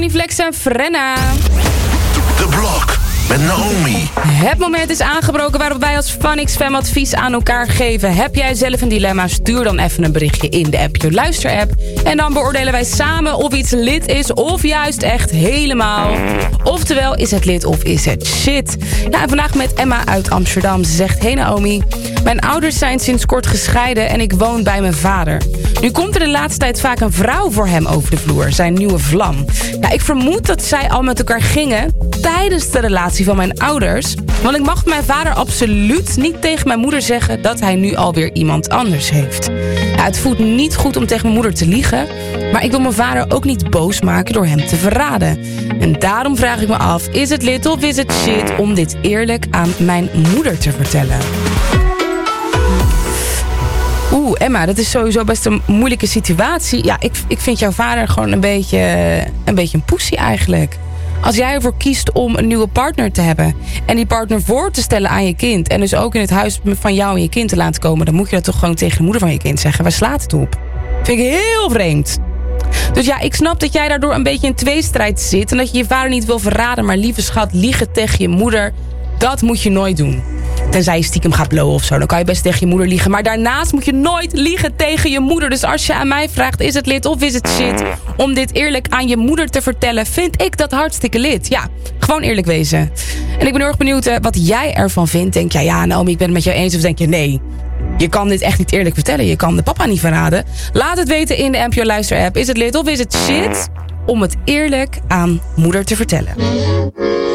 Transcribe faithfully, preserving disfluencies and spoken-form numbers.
Fanny Flex en Frenna. De Blok met Naomi. Het moment is aangebroken waarop wij als Fun X F M advies aan elkaar geven. Heb jij zelf een dilemma? Stuur dan even een berichtje in de App Your Luister app. En dan beoordelen wij samen of iets lit is of juist echt helemaal. Oftewel, is het lit of is het shit? Nou, en vandaag met Emma uit Amsterdam. Ze zegt, hey Naomi, mijn ouders zijn sinds kort gescheiden en ik woon bij mijn vader. Nu komt er de laatste tijd vaak een vrouw voor hem over de vloer, zijn nieuwe vlam. Nou, ik vermoed dat zij al met elkaar gingen tijdens de relatie van mijn ouders. Want ik mag mijn vader absoluut niet tegen mijn moeder zeggen dat hij nu alweer iemand anders heeft. Nou, het voelt niet goed om tegen mijn moeder te liegen, maar ik wil mijn vader ook niet boos maken door hem te verraden. En daarom vraag ik me af, is het lit of is het shit om dit eerlijk aan mijn moeder te vertellen? Oeh, Emma, dat is sowieso best een moeilijke situatie. Ja, ik, ik vind jouw vader gewoon een beetje, een beetje een poesie eigenlijk. Als jij ervoor kiest om een nieuwe partner te hebben en die partner voor te stellen aan je kind en dus ook in het huis van jou en je kind te laten komen, dan moet je dat toch gewoon tegen de moeder van je kind zeggen. Waar slaat het op? Vind ik heel vreemd. Dus ja, ik snap dat jij daardoor een beetje in tweestrijd zit en dat je je vader niet wil verraden, maar lieve schat, liegen tegen je moeder, dat moet je nooit doen. Tenzij je stiekem gaat blowen of zo, dan kan je best tegen je moeder liegen. Maar daarnaast moet je nooit liegen tegen je moeder. Dus als je aan mij vraagt, is het lit of is het shit om dit eerlijk aan je moeder te vertellen, vind ik dat hartstikke lit. Ja, gewoon eerlijk wezen. En ik ben heel erg benieuwd uh, wat jij ervan vindt. Denk jij, ja Naomi, ik ben het met jou eens, of denk je, nee, je kan dit echt niet eerlijk vertellen. Je kan de papa niet verraden. Laat het weten in de N P O Luister app. Is het lit of is het shit om het eerlijk aan moeder te vertellen?